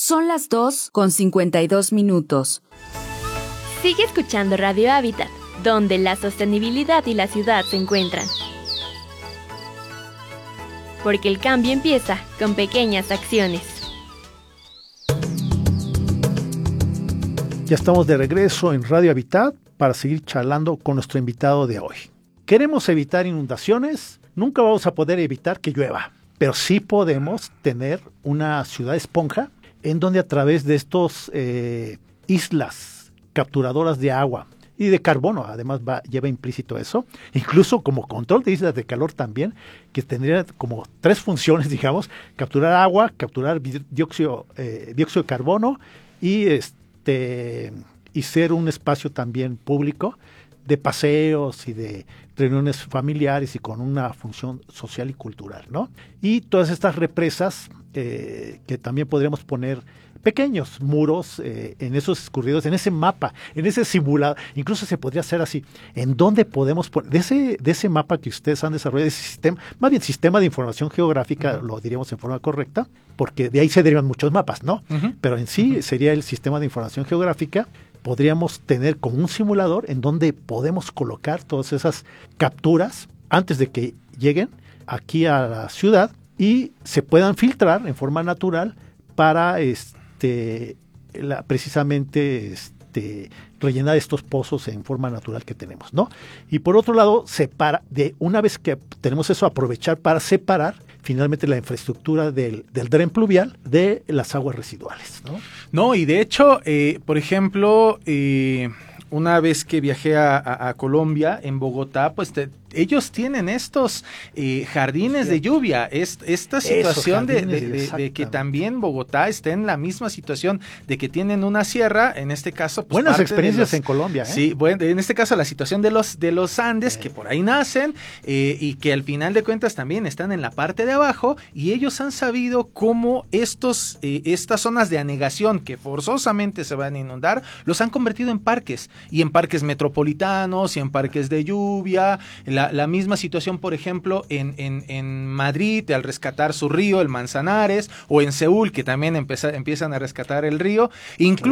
Son las 2:52. Sigue escuchando Radio Hábitat, donde la sostenibilidad y la ciudad se encuentran. Porque el cambio empieza con pequeñas acciones. Ya estamos de regreso en Radio Hábitat para seguir charlando con nuestro invitado de hoy. ¿Queremos evitar inundaciones? Nunca vamos a poder evitar que llueva, pero sí podemos tener una ciudad esponja en donde a través de estos islas capturadoras de agua y de carbono, además lleva implícito eso, incluso como control de islas de calor también, que tendría como 3 funciones, digamos: capturar agua, capturar dióxido de carbono y ser un espacio también público de paseos y de reuniones familiares y con una función social y cultural, ¿no? Y todas estas represas que también podríamos poner pequeños muros en esos escurridos, en ese mapa, en ese simulado. Incluso se podría hacer así. ¿En dónde podemos poner? De ese mapa que ustedes han desarrollado, ese sistema, más bien sistema de información geográfica, lo diríamos en forma correcta, porque de ahí se derivan muchos mapas, ¿no? Pero en sí sería el sistema de información geográfica. Podríamos tener como un simulador en donde podemos colocar todas esas capturas antes de que lleguen aquí a la ciudad y se puedan filtrar en forma natural para precisamente rellenar estos pozos en forma natural que tenemos, ¿no? Y por otro lado, una vez que tenemos eso, aprovechar para separar finalmente la infraestructura del dren pluvial de las aguas residuales, ¿no? No, y de hecho, por ejemplo, una vez que viajé a Colombia, en Bogotá, pues ellos tienen estos jardines de lluvia, esta situación de que también Bogotá está en la misma situación de que tienen una sierra, en este caso pues, buenas experiencias en Colombia, sí, bueno, en este caso la situación de los Andes, que por ahí nacen y que al final de cuentas también están en la parte de abajo, y ellos han sabido cómo estas zonas de anegación que forzosamente se van a inundar, los han convertido en parques, y en parques metropolitanos y en parques de lluvia. La misma situación, por ejemplo, en Madrid, al rescatar su río, el Manzanares, o en Seúl, que también empiezan a rescatar el río. Incluso